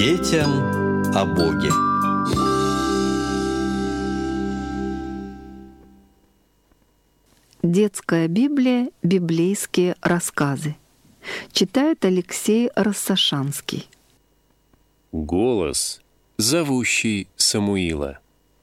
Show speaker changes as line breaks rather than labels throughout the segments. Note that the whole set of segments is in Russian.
Детям о Боге.
Детская Библия. Библейские рассказы. Читает Алексей Рассашанский.
Голос, зовущий Самуила.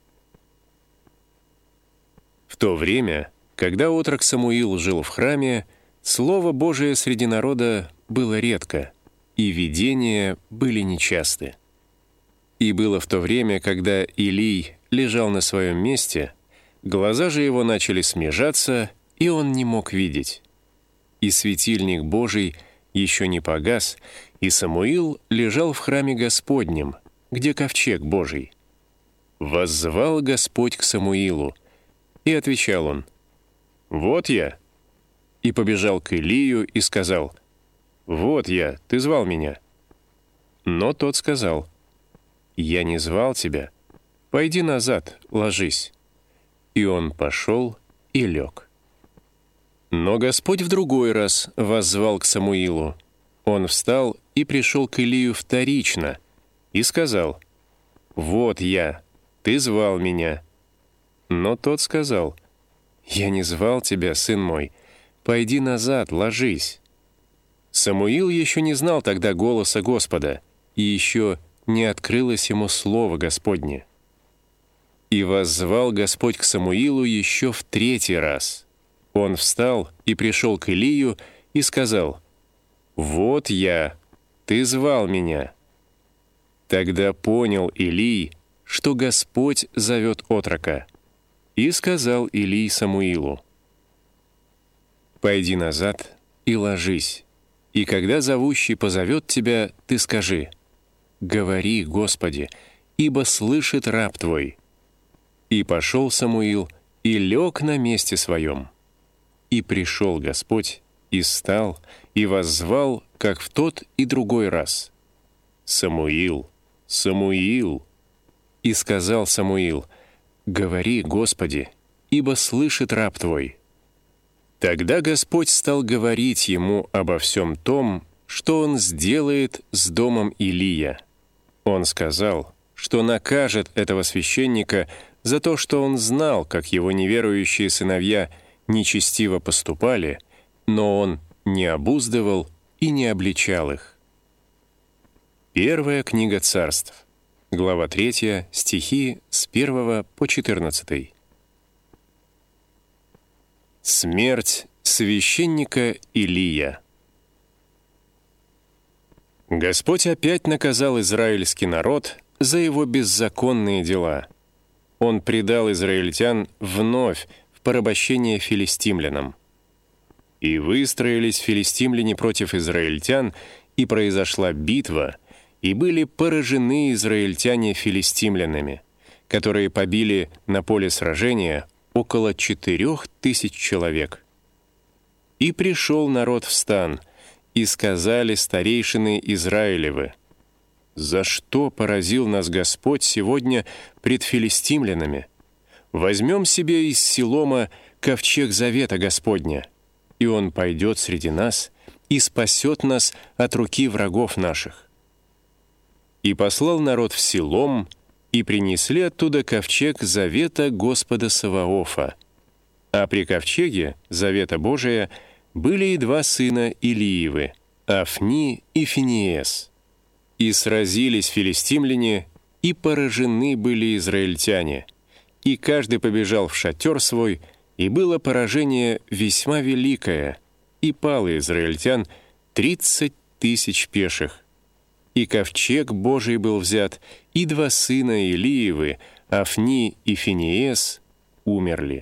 В то время, когда отрок Самуил жил в храме, Слово Божие среди народа было редко, и видения были нечасты. И было в то время, когда Илий лежал на своем месте, глаза же его начали смежаться, и он не мог видеть. И светильник Божий еще не погас, и Самуил лежал в храме Господнем, где ковчег Божий. Воззвал Господь к Самуилу, и отвечал он: «Вот я». И побежал к Илию и сказал: «Вот я, ты звал меня». Но тот сказал: «Я не звал тебя, пойди назад, ложись». И он пошел и лег. Но Господь в другой раз воззвал к Самуилу. Он встал и пришел к Илию вторично и сказал: «Вот я, ты звал меня». Но тот сказал: «Я не звал тебя, сын мой, пойди назад, ложись». Самуил еще не знал тогда голоса Господа, и еще не открылось ему слово Господне. И воззвал Господь к Самуилу еще в третий раз. Он встал и пришел к Илию и сказал: «Вот я, ты звал меня». Тогда понял Илий, что Господь зовет отрока, и сказал Илий Самуилу: «Пойди назад и ложись, и когда зовущий позовет тебя, ты скажи: говори, Господи, ибо слышит раб твой». И пошел Самуил и лег на месте своем. И пришел Господь, и стал, и воззвал, как в тот и другой раз: «Самуил, Самуил». И сказал Самуил: «Говори, Господи, ибо слышит раб твой». Тогда Господь стал говорить ему обо всем том, что он сделает с домом Илия. Он сказал, что накажет этого священника за то, что он знал, как его неверующие сыновья нечестиво поступали, но он не обуздывал и не обличал их. Первая книга Царств, глава 3, стихи с 1 по 14. Смерть священника Илия. Господь опять наказал израильский народ за его беззаконные дела. Он предал израильтян вновь в порабощение филистимлянам. И выстроились филистимляне против израильтян, и произошла битва, и были поражены израильтяне филистимлянами, которые побили на поле сражения около 4000 человек. И пришел народ в стан, и сказали старейшины Израилевы: «За что поразил нас Господь сегодня пред филистимлянами? Возьмем себе из Силома ковчег завета Господня, и он пойдет среди нас и спасет нас от руки врагов наших». И послал народ в Силом, и принесли оттуда ковчег завета Господа Саваофа. А при ковчеге завета Божия были и два сына Илиевы, Афни и Финиес. И сразились филистимляне, и поражены были израильтяне, и каждый побежал в шатер свой, и было поражение весьма великое, и пало израильтян 30 000 пеших. И ковчег Божий был взят, и два сына Илиевы, Афни и Финиес, умерли.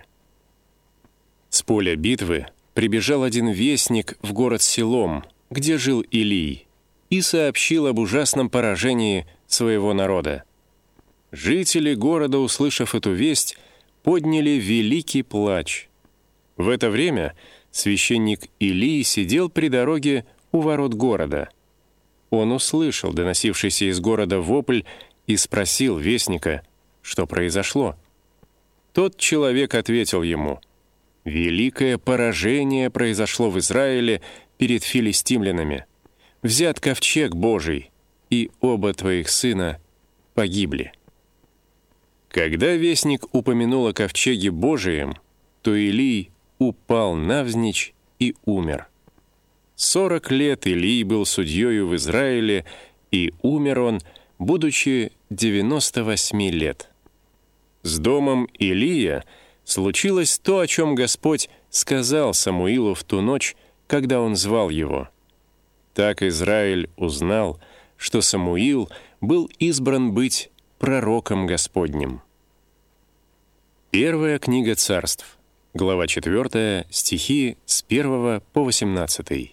С поля битвы прибежал один вестник в город Силом, где жил Илий, и сообщил об ужасном поражении своего народа. Жители города, услышав эту весть, подняли великий плач. В это время священник Илий сидел при дороге у ворот города. Он услышал доносившийся из города вопль и спросил вестника, что произошло. Тот человек ответил ему: «Великое поражение произошло в Израиле перед филистимлянами. Взят ковчег Божий, и оба твоих сына погибли». Когда вестник упомянул о ковчеге Божием, то Илий упал навзничь и умер. 40 лет Илий был судьёю в Израиле, и умер он, будучи 98 лет. С домом Илия случилось то, о чем Господь сказал Самуилу в ту ночь, когда он звал его. Так Израиль узнал, что Самуил был избран быть пророком Господним. Первая книга Царств, глава 4, стихи с 1 по 18.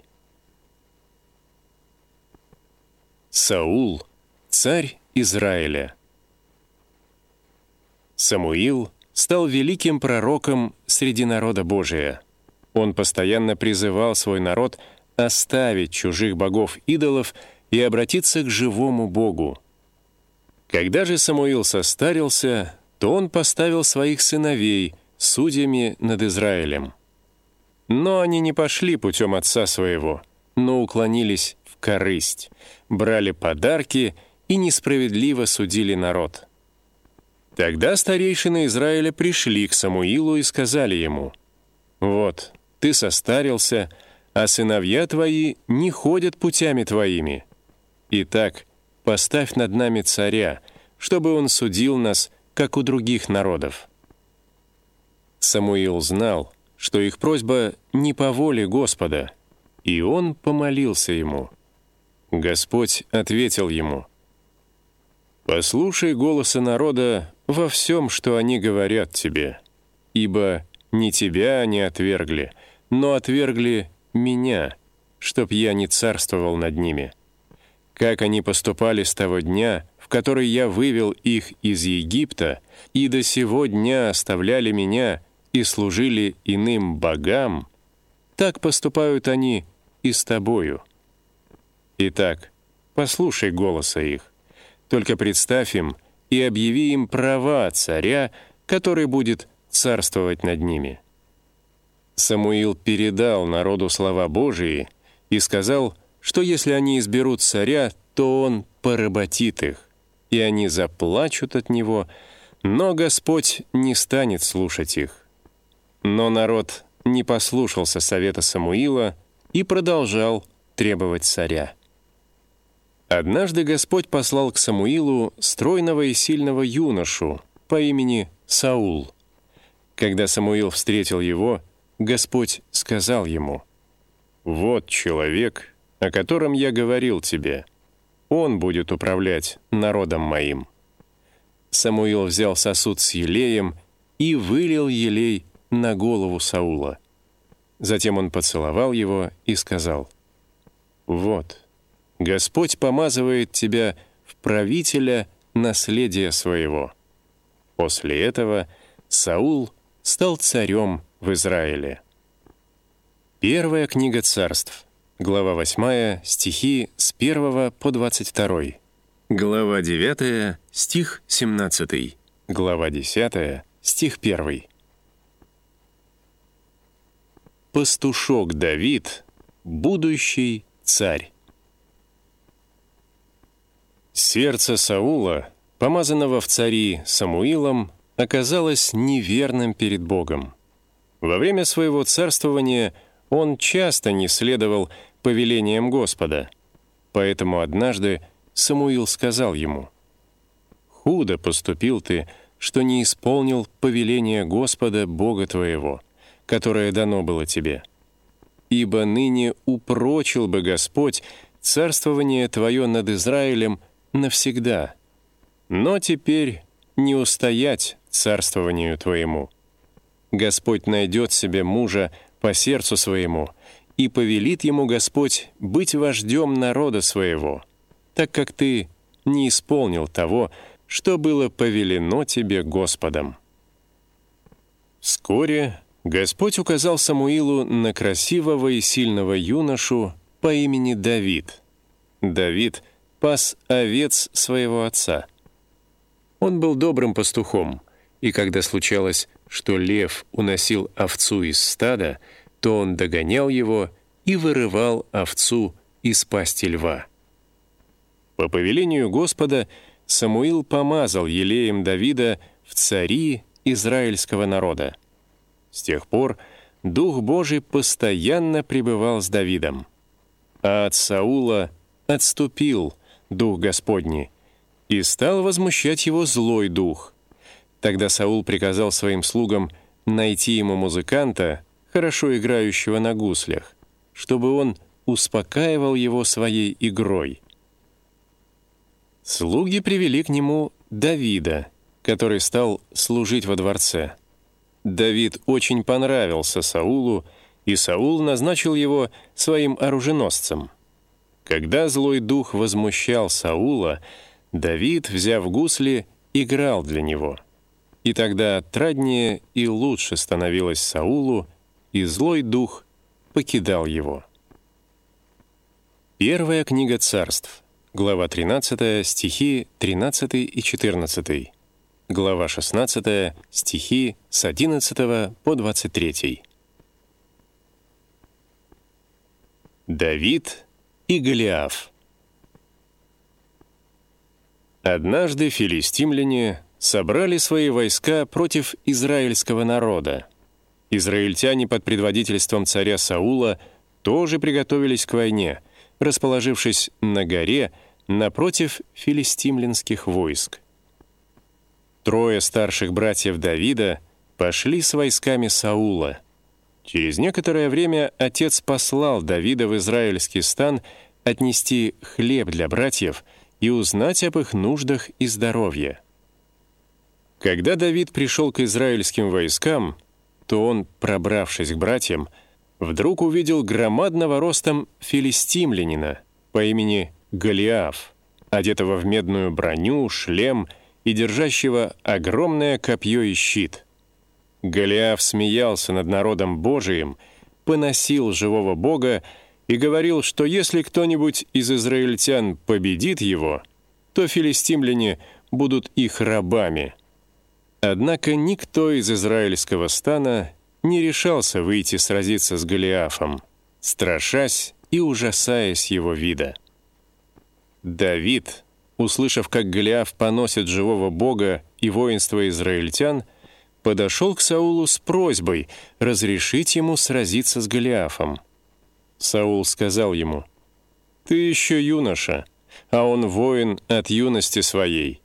Саул, царь Израиля. Самуил стал великим пророком среди народа Божия. Он постоянно призывал свой народ оставить чужих богов-идолов и обратиться к живому Богу. Когда же Самуил состарился, то он поставил своих сыновей судьями над Израилем. Но они не пошли путем отца своего, но уклонились в корысть, брали подарки и несправедливо судили народ. Тогда старейшины Израиля пришли к Самуилу и сказали ему: «Вот, ты состарился, а сыновья твои не ходят путями твоими. Итак, поставь над нами царя, чтобы он судил нас, как у других народов». Самуил знал, что их просьба не по воле Господа, и он помолился ему. Господь ответил ему: «Послушай голоса народа во всем, что они говорят тебе, ибо не тебя они отвергли, но отвергли меня, чтоб я не царствовал над ними. Как они поступали с того дня, в который я вывел их из Египта, и до сего дня оставляли меня и служили иным богам, так поступают они и с тобою. Итак, послушай голоса их, только представь им и объяви им права царя, который будет царствовать над ними». Самуил передал народу слова Божии и сказал, что если они изберут царя, то он поработит их, и они заплачут от него, но Господь не станет слушать их. Но народ не послушался совета Самуила и продолжал требовать царя. Однажды Господь послал к Самуилу стройного и сильного юношу по имени Саул. Когда Самуил встретил его, Господь сказал ему: «Вот человек, о котором я говорил тебе. Он будет управлять народом моим». Самуил взял сосуд с елеем и вылил елей на голову Саула. Затем он поцеловал его и сказал: «Вот, Господь помазывает тебя в правителя наследия своего». После этого Саул стал царем в Израиле. Первая книга Царств, глава 8, стихи с 1 по 22. Глава 9, стих 17. Глава 10, стих 1. Пастушок Давид, будущий царь. Сердце Саула, помазанного в цари Самуилом, оказалось неверным перед Богом. Во время своего царствования он часто не следовал повелениям Господа. Поэтому однажды Самуил сказал ему: «Худо поступил ты, что не исполнил повеление Господа Бога твоего, которое дано было тебе. Ибо ныне упрочил бы Господь царствование твое над Израилем навсегда, но теперь не устоять царствованию твоему. Господь найдет себе мужа по сердцу своему, и повелит ему Господь быть вождем народа своего, так как ты не исполнил того, что было повелено тебе Господом». Вскоре Господь указал Самуилу на красивого и сильного юношу по имени Давид. Давид пас овец своего отца. Он был добрым пастухом, и когда случалось, что лев уносил овцу из стада, то он догонял его и вырывал овцу из пасти льва. По повелению Господа Самуил помазал елеем Давида в цари израильского народа. С тех пор Дух Божий постоянно пребывал с Давидом. А от Саула отступил Дух Господний, и стал возмущать его злой дух. Тогда Саул приказал своим слугам найти ему музыканта, хорошо играющего на гуслях, чтобы он успокаивал его своей игрой. Слуги привели к нему Давида, который стал служить во дворце. Давид очень понравился Саулу, и Саул назначил его своим оруженосцем. Когда злой дух возмущал Саула, Давид, взяв гусли, играл для него. И тогда отраднее и лучше становилось Саулу, и злой дух покидал его. Первая книга Царств, глава 13, стихи 13 и 14, глава 16, стихи с 11 по 23. Давид и Голиаф. Однажды филистимляне собрали свои войска против израильского народа. Израильтяне под предводительством царя Саула тоже приготовились к войне, расположившись на горе напротив филистимлянских войск. Трое старших братьев Давида пошли с войсками Саула. Через некоторое время отец послал Давида в израильский стан отнести хлеб для братьев и узнать об их нуждах и здоровье. Когда Давид пришел к израильским войскам, то он, пробравшись к братьям, вдруг увидел громадного ростом филистимлянина по имени Голиаф, одетого в медную броню, шлем и держащего огромное копье и щит. Голиаф смеялся над народом Божиим, поносил живого Бога и говорил, что если кто-нибудь из израильтян победит его, то филистимляне будут их рабами. Однако никто из израильского стана не решался выйти сразиться с Голиафом, страшась и ужасаясь его вида. Давид, услышав, как Голиаф поносит живого Бога и воинство израильтян, подошел к Саулу с просьбой разрешить ему сразиться с Голиафом. Саул сказал ему: «Ты еще юноша, а он воин от юности своей».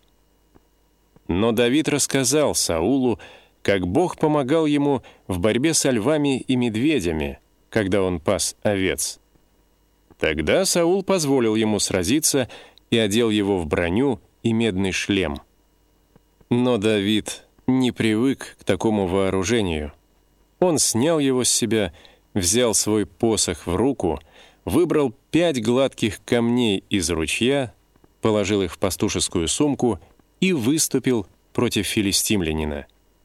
Но Давид рассказал Саулу, как Бог помогал ему в борьбе со львами и медведями, когда он пас овец. Тогда Саул позволил ему сразиться и одел его в броню и медный шлем. Но Давид не привык к такому вооружению. Он снял его с себя, взял свой посох в руку, выбрал 5 гладких камней из ручья, положил их в пастушескую сумку и выступил против филистимлянина.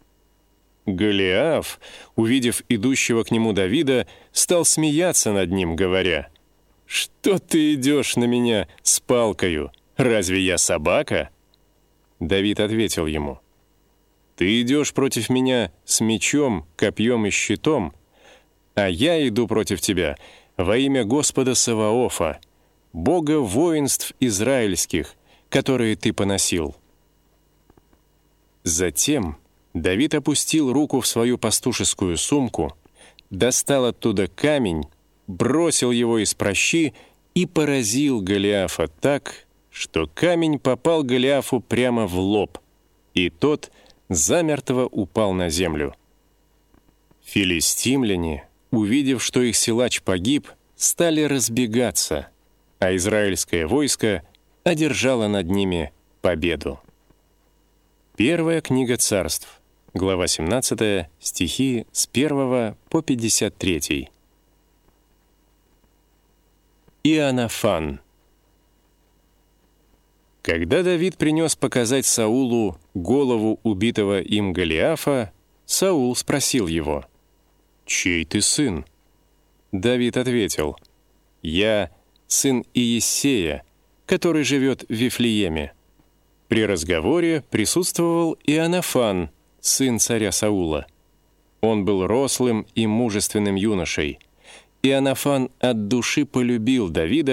Голиаф, увидев идущего к нему Давида, стал смеяться над ним, говоря: «Что ты идешь на меня с палкою? Разве я собака?» Давид ответил ему: «Ты идешь против меня с мечом, копьем и щитом, а я иду против тебя во имя Господа Саваофа, Бога воинств израильских, которые ты поносил». Затем Давид опустил руку в свою пастушескую сумку, достал оттуда камень, бросил его из пращи и поразил Голиафа так, что камень попал Голиафу прямо в лоб, и тот замертво упал на землю. Филистимляне, увидев, что их силач погиб, стали разбегаться, а израильское войско одержало над ними победу. Первая книга Царств, глава 17, стихи с 1 по 53. Иоаннафан. Когда Давид принес показать Саулу голову убитого им Голиафа, Саул спросил его: «Чей ты сын?» Давид ответил: «Я сын Иессея, который живет в Вифлееме». При разговоре присутствовал Иоаннафан, сын царя Саула. Он был рослым и мужественным юношей. Иоаннафан от души полюбил Давида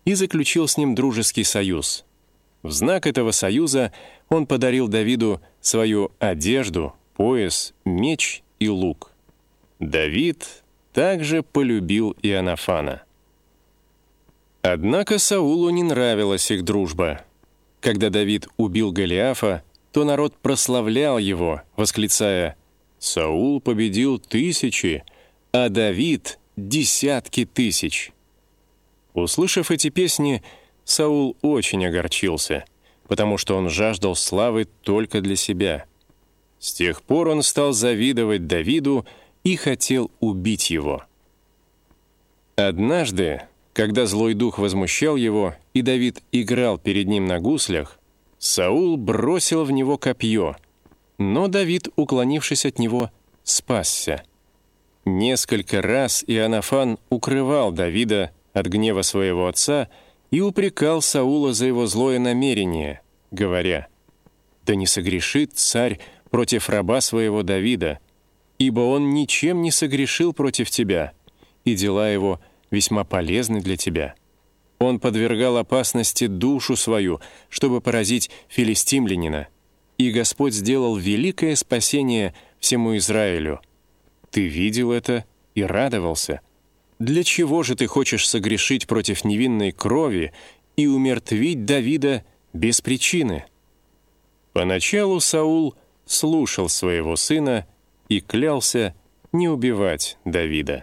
и заключил с ним дружеский союз. В знак этого союза он подарил Давиду свою одежду, пояс, меч и лук. Давид также полюбил Иоаннафана. Однако Саулу не нравилась их дружба. Когда Давид убил Голиафа, то народ прославлял его, восклицая: «Саул победил тысячи, а Давид — десятки тысяч». Услышав эти песни, Саул очень огорчился, потому что он жаждал славы только для себя. С тех пор он стал завидовать Давиду и хотел убить его. Однажды, когда злой дух возмущал его, и Давид играл перед ним на гуслях, Саул бросил в него копье, но Давид, уклонившись от него, спасся. Несколько раз Иоаннафан укрывал Давида от гнева своего отца и упрекал Саула за его злое намерение, говоря: «Да не согрешит царь против раба своего Давида, ибо он ничем не согрешил против тебя, и дела его весьма полезны для тебя. Он подвергал опасности душу свою, чтобы поразить филистимлянина, и Господь сделал великое спасение всему Израилю. Ты видел это и радовался. Для чего же ты хочешь согрешить против невинной крови и умертвить Давида без причины?» Поначалу Саул слушал своего сына и клялся не убивать Давида.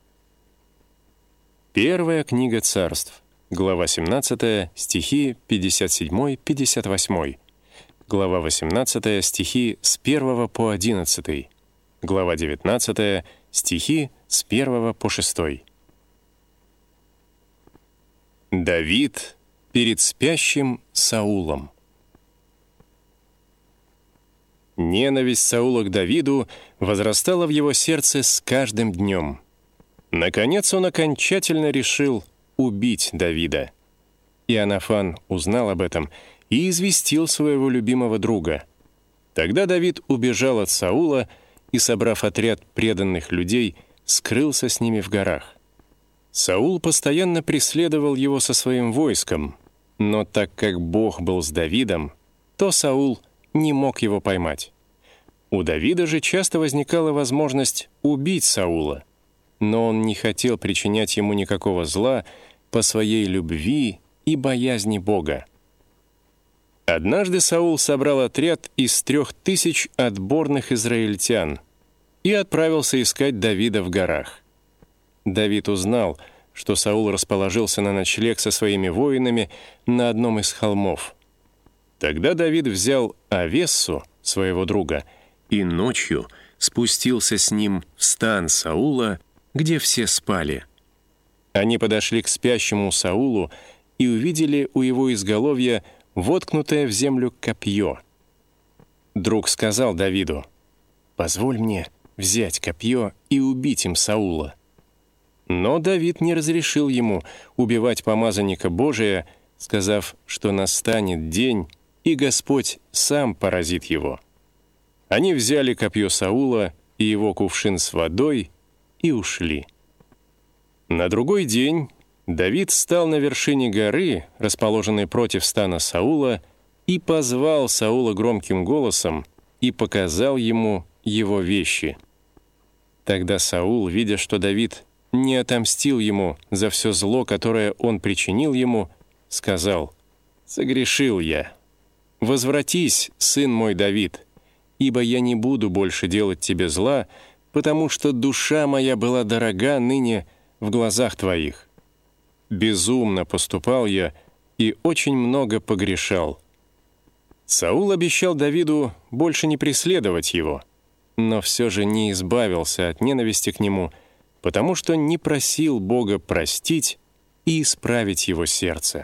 Первая книга Царств, глава 17, стихи 57-58, глава 18, стихи с 1 по 11, глава 19, стихи с 1 по 6. Давид перед спящим Саулом. Ненависть Саула к Давиду возрастала в его сердце с каждым днем. Наконец он окончательно решил убить Давида. Иоаннафан узнал об этом и известил своего любимого друга. Тогда Давид убежал от Саула и, собрав отряд преданных людей, скрылся с ними в горах. Саул постоянно преследовал его со своим войском, но так как Бог был с Давидом, то Саул не мог его поймать. У Давида же часто возникала возможность убить Саула, но он не хотел причинять ему никакого зла по своей любви и боязни Бога. Однажды Саул собрал отряд из 3000 отборных израильтян и отправился искать Давида в горах. Давид узнал, что Саул расположился на ночлег со своими воинами на одном из холмов. Тогда Давид взял Авессу, своего друга, и ночью спустился с ним в стан Саула, где все спали. Они подошли к спящему Саулу и увидели у его изголовья воткнутое в землю копье. Друг сказал Давиду: «Позволь мне взять копье и убить им Саула». Но Давид не разрешил ему убивать помазанника Божия, сказав, что настанет день, и Господь сам поразит его. Они взяли копье Саула и его кувшин с водой и ушли. На другой день Давид стал на вершине горы, расположенной против стана Саула, и позвал Саула громким голосом и показал ему его вещи. Тогда Саул, видя, что Давид не отомстил ему за все зло, которое он причинил ему, сказал: «Согрешил я. Возвратись, сын мой Давид, ибо я не буду больше делать тебе зла, потому что душа моя была дорога ныне в глазах твоих. Безумно поступал я и очень много погрешал». Саул обещал Давиду больше не преследовать его, но все же не избавился от ненависти к нему, потому что не просил Бога простить и исправить его сердце.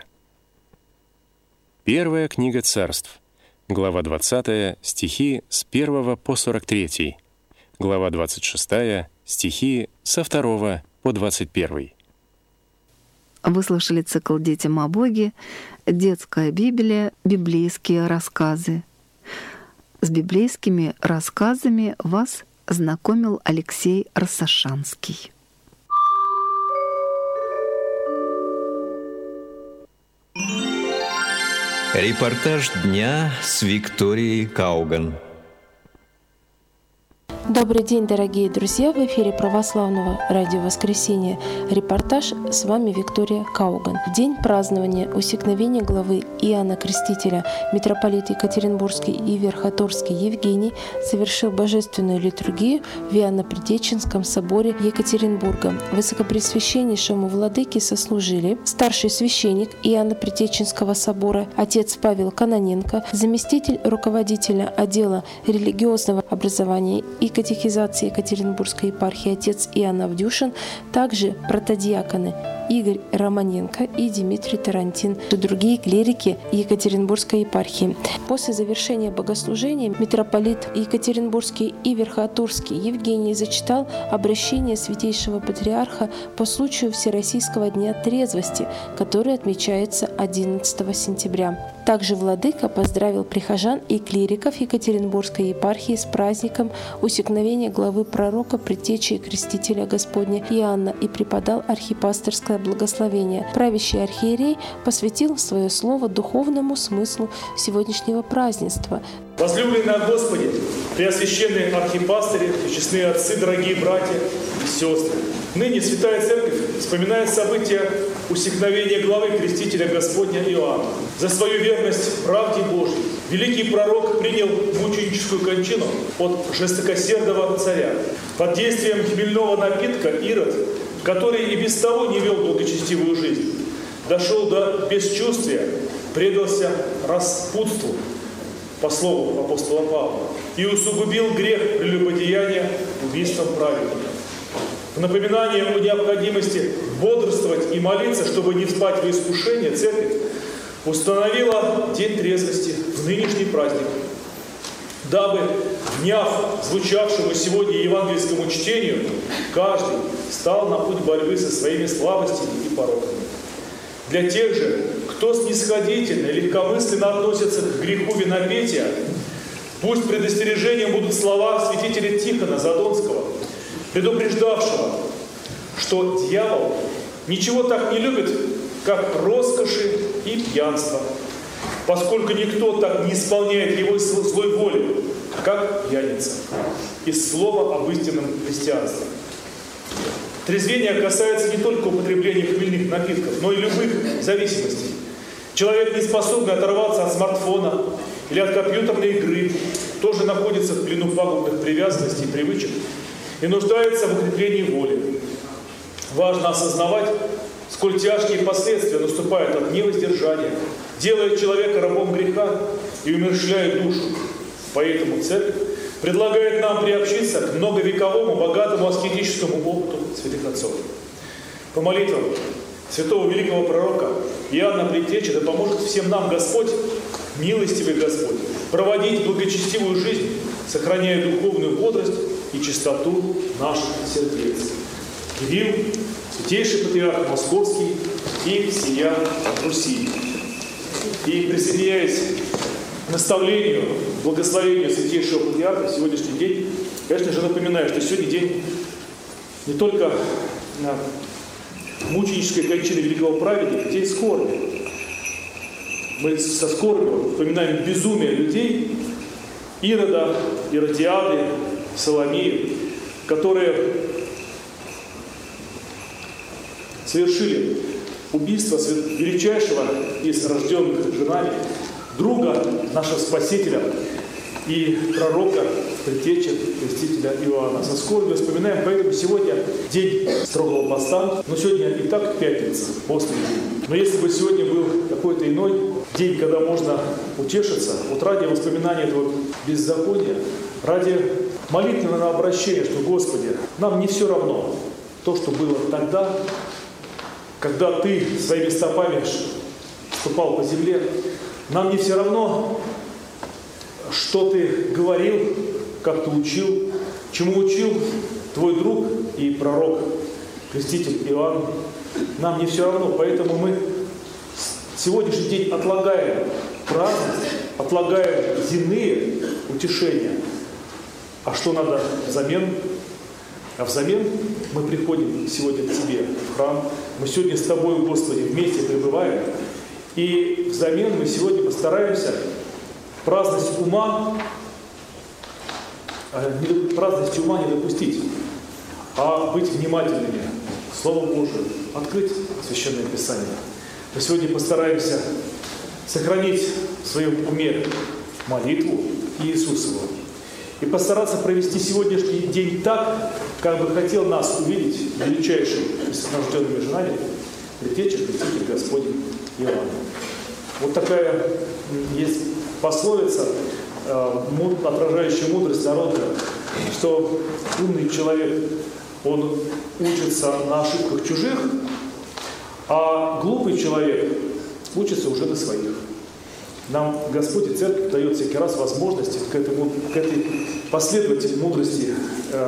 Первая книга Царств, глава 20, стихи с 1 по 43, глава 26, стихи со 2 по 21.
Вы слушали цикл «Детям о Боге», детская Библия, библейские рассказы. С библейскими рассказами вас знакомил Алексей Рассашанский.
Репортаж дня с Викторией Кауган.
Добрый день, дорогие друзья! В эфире Православного радио «Воскресенье». Репортаж, с вами Виктория Кауган. В день празднования усекновения главы Иоанна Крестителя митрополит Екатеринбургский и Верхотурский Евгений совершил божественную литургию в Иоанно-Предтеченском соборе Екатеринбурга. Высокопреосвященнейшему владыке сослужили старший священник Иоанно-Предтеченского собора отец Павел Кононенко, заместитель руководителя отдела религиозного образования и катехизации Екатеринбургской епархии отец Иоанн Авдюшин, также протодиаконы Игорь Романенко и Дмитрий Тарантин и другие клирики Екатеринбургской епархии. После завершения богослужения митрополит Екатеринбургский и Верхотурский Евгений зачитал обращение святейшего патриарха по случаю Всероссийского дня трезвости, который отмечается 11 сентября. Также владыка поздравил прихожан и клириков Екатеринбургской епархии с праздником усекновения главы пророка, предтечи и крестителя Господня Иоанна и преподал архипасторское благословение. Правящий архиерей посвятил свое слово духовному смыслу сегодняшнего празднества.
Возлюбленные от Господи, преосвященные архипастыри, честные отцы, дорогие братья и сестры, ныне Святая Церковь вспоминает события усекновения главы крестителя Господня Иоанна. За свою верность правде Божьей великий пророк принял мученическую кончину от жестокосердого царя. Под действием хмельного напитка Ирод, который и без того не вел благочестивую жизнь, дошел до бесчувствия, предался распутству, по слову апостола Павла, и усугубил грех прелюбодеяния убийством праведника. В напоминание о необходимости бодрствовать и молиться, чтобы не впасть в искушение, Церковь установила День трезвости в нынешний праздник, дабы, вняв звучавшему сегодня евангельскому чтению, каждый стал на путь борьбы со своими слабостями и пороками. Для тех же, кто снисходительно и легкомысленно относится к греху винопития, пусть предостережением будут слова святителя Тихона Задонского, предупреждавшего, что дьявол ничего так не любит, как роскоши и пьянство, поскольку никто так не исполняет его злой воли, как пьяница, из слова об истинном христианстве. Трезвение касается не только употребления хмельных напитков, но и любых зависимостей. Человек, не способный оторваться от смартфона или от компьютерной игры, тоже находится в плену пагубных привязанностей и привычек и нуждается в укреплении воли. Важно осознавать, сколь тяжкие последствия наступают от невоздержания, делая человека рабом греха и умерщвляет душу. Поэтому Церковь предлагает нам приобщиться к многовековому, богатому аскетическому опыту святых отцов. По молитвам святого великого пророка Иоанна Предтечи да поможет всем нам Господь, милостивый Господь, проводить благочестивую жизнь, сохраняя духовную бодрость и чистоту наших сердец. Кирилл, святейший патриарх Московский и всея Руси. И присоединяясь к наставлению, благословению святейшего патриарха в сегодняшний день, конечно же, напоминаю, что сегодня день не только мученической кончины великого праведника, день скорби. Мы со скорбью вспоминаем безумие людей, Ирода, Иродиады, Соломеи, которые совершили убийство величайшего из рожденных женами, друга нашего Спасителя и пророка, предтечи, крестителя Иоанна. Со скорбью вспоминаем, поэтому сегодня день строгого поста, но сегодня и так пятница, постный день. Но если бы сегодня был какой-то иной день, когда можно утешиться, вот ради воспоминания этого беззакония, ради молитвенного обращения, что, Господи, нам не все равно то, что было тогда, когда Ты своими стопами ступал по земле, нам не все равно, что Ты говорил, как Ты учил, чему учил Твой друг и пророк, креститель Иоанн. Нам не все равно, поэтому мы сегодняшний день отлагаем праздность, отлагаем земные утешения. А что надо взамен? А взамен мы приходим сегодня к Тебе в храм. Мы сегодня с Тобой, Господи, вместе пребываем. И взамен мы сегодня постараемся праздность ума не допустить, а быть внимательными к Слову Божию, открыть Священное Писание. Мы сегодня постараемся сохранить в своем уме молитву Иисусову и постараться провести сегодняшний день так, как бы хотел нас увидеть величайшим из рожденными женами предтеча Креститель Господень Иоанн. Вот такая есть пословица, отражающая мудрость народа, что умный человек, он учится на ошибках чужих, а глупый человек учится уже на своих. Нам Господь и Церковь дает всякий раз возможности к этой последовательной мудрости